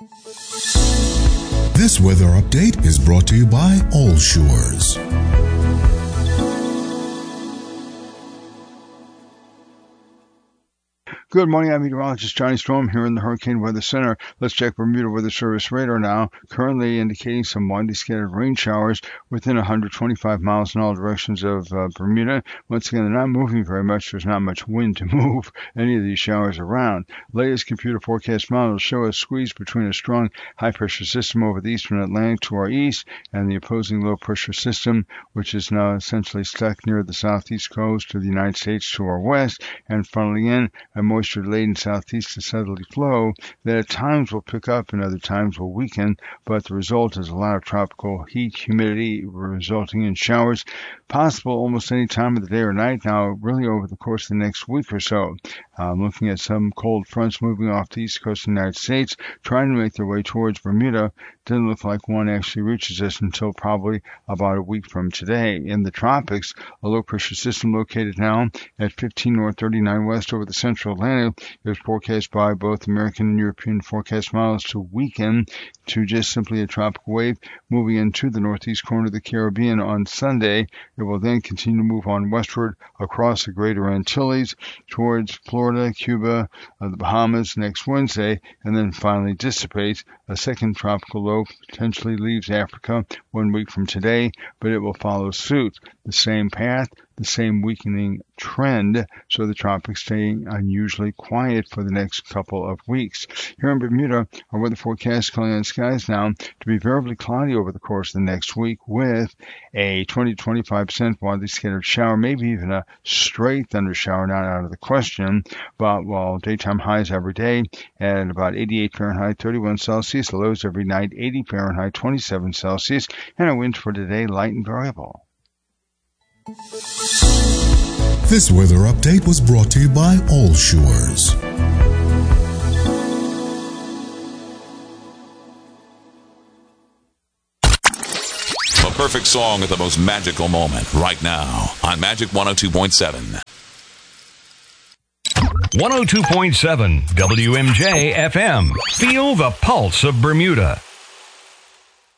This weather update is brought to you by All Shores. Good morning, I'm meteorologist Johnny Storm here in the Hurricane Weather Center. Let's check Bermuda Weather Service radar now, currently indicating some widely scattered rain showers within 125 miles in all directions of Bermuda. Once again, they're not moving very much. There's not much wind to move any of these showers around. Latest computer forecast models show a squeeze between a strong high-pressure system over the eastern Atlantic to our east and the opposing low-pressure system, which is now essentially stuck near the southeast coast of the United States to our west, and funneling in a moisture-laden southeast to southerly flow that at times will pick up and other times will weaken, but the result is a lot of tropical heat, humidity, resulting in showers possible almost any time of the day or night now, really over the course of the next week or so. Looking at some cold fronts moving off the east coast of the United States, trying to make their way towards Bermuda. Doesn't look like one actually reaches us until probably about a week from today. In the tropics, a low-pressure system located now at 15 north, 39 west over the central Atlantic is forecast by both American and European forecast models to weaken to just simply a tropical wave moving into the northeast corner of the Caribbean on Sunday. It will then continue to move on westward across the greater Antilles towards Florida, Cuba, the Bahamas next Wednesday, and then finally dissipates. A second tropical low potentially leaves Africa 1 week from today, but it will follow suit. The same path, the same weakening trend, so the tropics staying unusually quiet for the next couple of weeks. Here in Bermuda, our weather forecast calling on skies now to be variably cloudy over the course of the next week with a 20 to 25% widely scattered shower, maybe even a straight thunder shower, not out of the question. But while daytime highs every day at about 88 Fahrenheit, 31 Celsius, lows every night 80 Fahrenheit, 27 Celsius, and our winds for today light and variable. This weather update was brought to you by All Shores. The perfect song at the most magical moment right now on Magic 102.7. 102.7 WMJ FM. Feel the pulse of Bermuda.